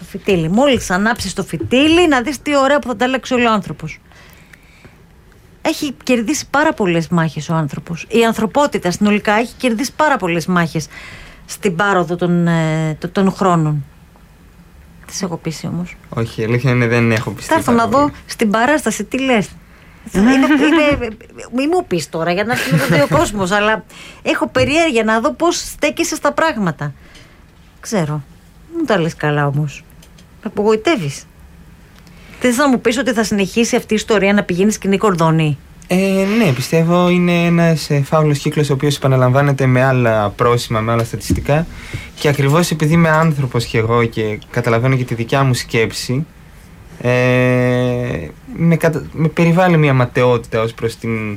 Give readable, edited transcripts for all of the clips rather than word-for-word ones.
φυτίλι. Μόλις ανάψεις το φυτίλι, να δεις τι ωραία που θα τα αλλάξει όλο ο άνθρωπος. Έχει κερδίσει πάρα πολλές μάχες ο άνθρωπος. Η ανθρωπότητα συνολικά έχει κερδίσει πάρα πολλές μάχες στην πάροδο των χρόνων. Τι σε έχω πείσει όμως? Όχι, η αλήθεια είναι δεν έχω πιστεί. Θα έρθω να δω στην παράσταση τι λες. Μη μου πεις τώρα για να έρθει να το δει ο κόσμος, αλλά έχω περιέργεια να δω πώς στέκεσαι στα πράγματα. Ξέρω. Μου τα λες καλά όμως. Με απογοητεύεις. Θες να μου πεις ότι θα συνεχίσει αυτή η ιστορία να πηγαίνει σκηνή κορδόνη? Ναι, πιστεύω είναι ένας φαύλος κύκλος ο οποίος επαναλαμβάνεται με άλλα πρόσημα, με άλλα στατιστικά, και ακριβώς επειδή είμαι άνθρωπος και εγώ και καταλαβαίνω και τη δικιά μου σκέψη, με περιβάλλει μια ματαιότητα ως προς την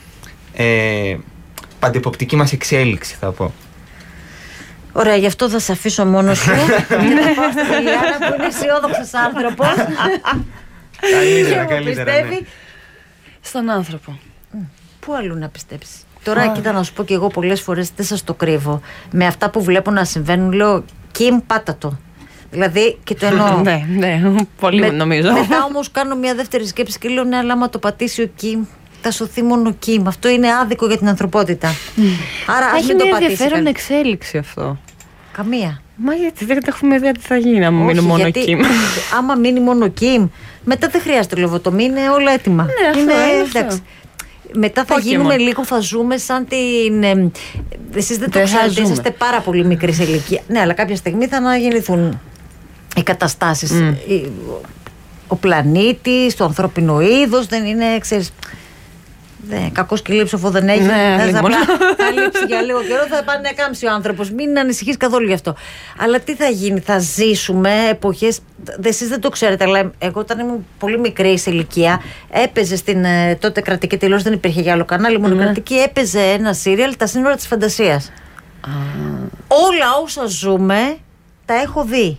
παντεποπτική μας εξέλιξη, θα πω. Ωραία, γι' αυτό θα σε αφήσω μόνος σου και θα πάω στην Ηλιάνα που είναι αισιόδοξος άνθρωπος. Καλύτερα, ναι. Στον άνθρωπο. Πού αλλού να πιστέψεις? Τώρα κοίτα να σου πω και εγώ πολλές φορές, δεν σας το κρύβω, με αυτά που βλέπω να συμβαίνουν λέω Κιμ, πάτα το. Δηλαδή και το εννοώ. Ναι, πολύ νομίζω. Μετά όμως κάνω μια δεύτερη σκέψη και λέω ναι, αλλά άμα το πατήσει ο Κιμ θα σωθεί μόνο ο Κιμ. Αυτό είναι άδικο για την ανθρωπότητα. Άρα ας μην το πατήσει. Έχει μια ενδιαφέρον εξέλιξη αυτό. Καμία. Μα γιατί δεν έχουμε ιδέα τι θα γίνει άμα μείνει μόνο ο Κιμ. Άμα μείνει μόνο ο Κιμ, μετά δεν χρειάζεται λογοτομή, είναι όλα έτοιμα. Ναι, είναι εντάξει. Μετά θα γίνουμε λίγο, θα ζούμε σαν την. Εσείς δεν το ξέρετε, είσαστε πάρα πολύ μικροί σε ηλικία. Ναι, αλλά κάποια στιγμή θα αναγεννηθούν οι καταστάσεις. Ο πλανήτης, το ανθρώπινο είδος δεν είναι, ξέρεις. Κακό σκυλί ψοφό δεν έχει. Θα λείψει για λίγο καιρό, θα πάνε να κάμψει ο άνθρωπος. Μην ανησυχείς καθόλου γι' αυτό. Αλλά τι θα γίνει, θα ζήσουμε εποχές. Εσείς δεν το ξέρετε, αλλά εγώ όταν ήμουν πολύ μικρή σε ηλικία, έπαιζε στην τότε κρατική τηλεόραση, δεν υπήρχε για άλλο κανάλι, μόνο κρατική, έπαιζε ένα σύριαλ, Τα σύνορα της φαντασίας. Όλα όσα ζούμε τα έχω δει.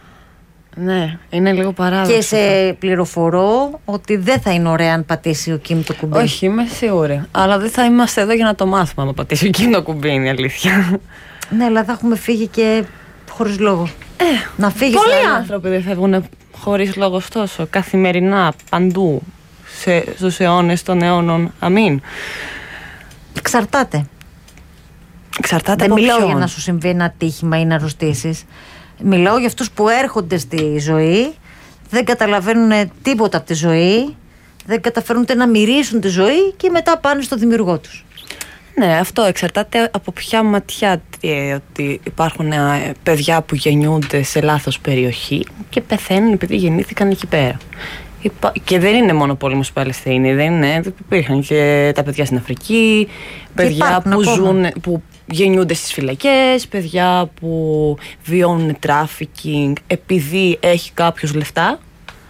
Ναι, είναι λίγο παράδοξο. Και σε πληροφορώ ότι δεν θα είναι ωραία αν πατήσει ο Κιμ το κουμπί. Όχι, είμαι σίγουρη. Αλλά δεν θα είμαστε εδώ για να το μάθουμε αν πατήσει ο Κιμ το κουμπί, είναι η αλήθεια. Ναι, αλλά θα έχουμε φύγει και χωρίς λόγο. Να φύγεις. Πολλοί άνθρωποι δεν φεύγουν χωρίς λόγο, ωστόσο, καθημερινά, παντού, στους αιώνες των αιώνων. Αμήν. Εξαρτάται. Εξαρτάται δεν από μιλάω ποιον. για να σου συμβεί ένα ατύχημα ή να αρρωστήσεις. Μιλάω για αυτούς που έρχονται στη ζωή, δεν καταλαβαίνουν τίποτα από τη ζωή, δεν καταφέρουν ούτε να μυρίσουν τη ζωή και μετά πάνε στο δημιουργό τους. Ναι, αυτό εξαρτάται από ποια ματιά, ότι υπάρχουν παιδιά που γεννιούνται σε λάθος περιοχή και πεθαίνουν επειδή γεννήθηκαν εκεί πέρα. Και δεν είναι μόνο πόλεμος στην Παλαιστίνη, δεν είναι. Υπήρχαν και τα παιδιά στην Αφρική, παιδιά που γεννιούνται στις φυλακές, παιδιά που βιώνουν τράφικινγκ επειδή έχει κάποιος λεφτά.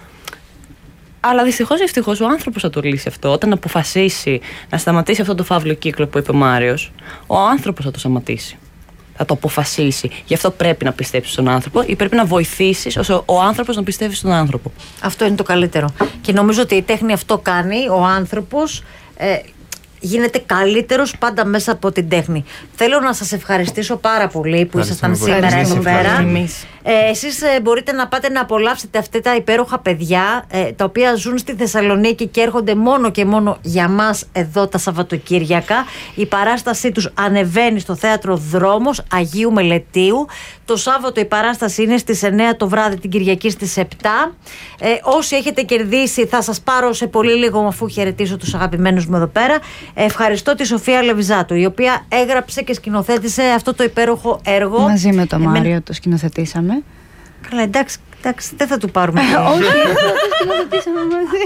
Αλλά δυστυχώς ή ευτυχώς ο άνθρωπος θα το λύσει αυτό. Όταν αποφασίσει να σταματήσει αυτό το φαύλο κύκλο που είπε ο Μάριος, ο άνθρωπος θα το σταματήσει. Θα το αποφασίσει. Γι' αυτό πρέπει να πιστέψεις στον άνθρωπο ή πρέπει να βοηθήσεις ώστε ο άνθρωπος να πιστεύει στον άνθρωπο. Αυτό είναι το καλύτερο. Και νομίζω ότι η τέχνη αυτό κάνει. Ο άνθρωπος γίνεται καλύτερος πάντα μέσα από την τέχνη. Θέλω να σας ευχαριστήσω πάρα πολύ που ήσασταν σήμερα εδώ πέρα. Εσείς μπορείτε να πάτε να απολαύσετε αυτά τα υπέροχα παιδιά τα οποία ζουν στη Θεσσαλονίκη και έρχονται μόνο και μόνο για μας εδώ τα Σαββατοκύριακα. Η παράστασή τους ανεβαίνει στο θέατρο Δρόμος Αγίου Μελετίου. Το Σάββατο η παράσταση είναι στις 9 το βράδυ, την Κυριακή στις 7. Όσοι έχετε κερδίσει θα σας πάρω σε πολύ λίγο αφού χαιρετήσω τους αγαπημένους μου εδώ πέρα. Ευχαριστώ τη Σοφία Λεβιζάτου, η οποία έγραψε και σκηνοθέτησε αυτό το υπέροχο έργο. Μαζί με τον Μάριο το σκηνοθετήσαμε. Καλά, εντάξει, δεν θα του πάρουμε. Όχι, το σκηνοθετήσαμε μαζί.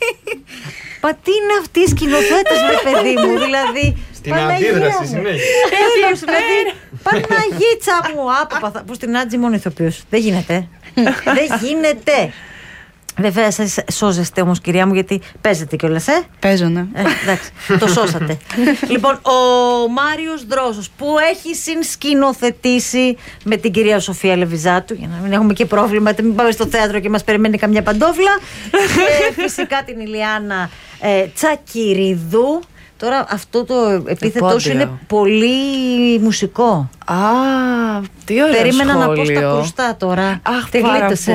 Μα τι είναι αυτοί οι σκηνοθέτες, ρε παιδί μου, δηλαδή. Στην αντίδραση συνέχεια. Τέλος, δηλαδή. Παναγίτσα μου. Που στην Άτζη μόνο ηθοποιούς. Δεν γίνεται. Δεν γίνεται. Βέβαια, σας σώζεστε όμως, κυρία μου, γιατί παίζετε κιόλας, Παίζω, ναι. Εντάξει, το σώσατε. Λοιπόν, ο Μάριος Δρόσος, που έχει συνσκηνοθετήσει με την κυρία Σοφία Λεβιζάτου, για να μην έχουμε και πρόβλημα, μην πάμε στο θέατρο και μας περιμένει καμιά παντόφλα. Και φυσικά την Ηλιάνα Τσακυρίδου. Τώρα αυτό το επίθετό σου είναι πολύ μουσικό. Τι ωραίο Περίμενα σχόλιο. να πω στα κρουστά τώρα. Αχ, τη γλίτωσε.